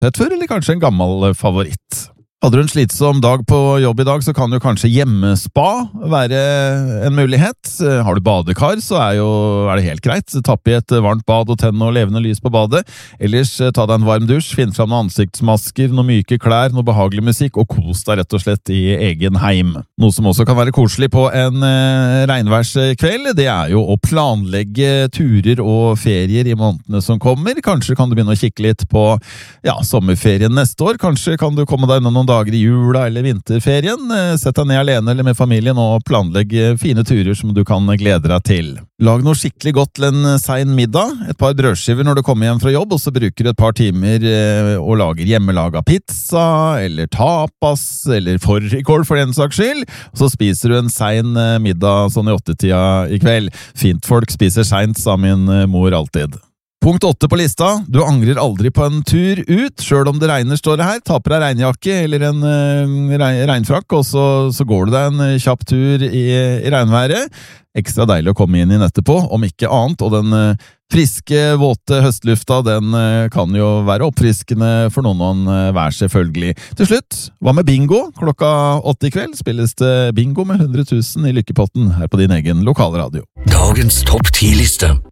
sett før, eller kanskje en gammel favoritt. Hadde du en slitsom dag på jobb i dag, så kan jo kanskje hjemmespa være en mulighet. Har du badekar, så er det helt greit. Tapp i et varmt bad og tenn noe levende lys på badet. Ellers ta deg en varm dusj, finn fram noen ansiktsmasker, noen myke klær, noe behagelig musikk, og kos deg rett og slett i egen heim. Noe som også kan være koselig på en regnværskveld, det er jo å planlegge turer og ferier i månedene som kommer. Kanskje kan du begynne å kikke litt på sommerferien neste år. Kanskje kan du komme deg noen dager i jula eller vinterferien. Sett deg ned alene eller med familien og planlegg fine turer som du kan glede deg til. Lag noe skikkelig godt til en sein middag, et par brødskiver når du kommer hjem fra jobb, og så bruker du et par timer og lager hjemmelaga pizza, eller tapas, eller fårikål for den saks skyld, og så spiser du en sein middag sånn i 8-tida i kveld. Fint folk spiser seint, sa min mor alltid. Punkt 8 på lista. Du angrer aldri på en tur ut, selv om det regner, står det her. Ta på deg regnjakke eller en regnfrakk, og så går du deg en kjapp tur i regnværet. Ekstra deilig å komme inn i etterpå, om ikke annet, og den friske, våte høstlufta, den kan jo være oppfriskende for noen hver selvfølgelig. Til slutt, hva med bingo? Klokka 8 i kveld spilles det bingo med 100 000 i lykkepotten her på din egen lokalradio. Dagens topp 10-liste.